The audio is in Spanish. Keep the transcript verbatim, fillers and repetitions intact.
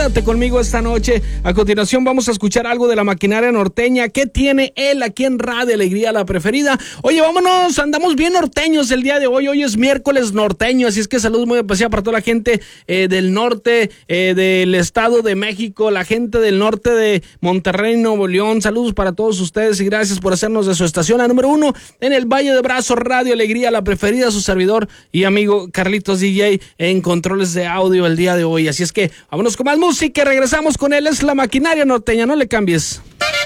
Quédate conmigo esta noche. A continuación vamos a escuchar algo de la maquinaria norteña. ¿Qué tiene él aquí en Radio Alegría, la preferida? Oye, vámonos, andamos bien norteños el día de hoy. Hoy es miércoles norteño, así es que saludos muy especial para toda la gente eh, del norte eh, del Estado de México, la gente del norte de Monterrey, Nuevo León. Saludos para todos ustedes y gracias por hacernos de su estación la número uno en el Valle de Bravo, Radio Alegría, la preferida, su servidor y amigo Carlitos D J en controles de audio el día de hoy. Así es que vámonos con más música y regresamos con él. Es la maquinaria norteña, no le cambies.